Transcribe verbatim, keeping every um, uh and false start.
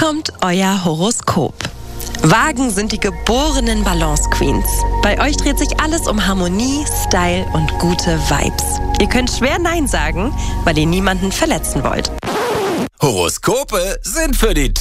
kommt euer Horoskop. Wagen sind die geborenen Balance Queens. Bei euch dreht sich alles um Harmonie, Style und gute Vibes. Ihr könnt schwer Nein sagen, weil ihr niemanden verletzen wollt. Horoskope sind für die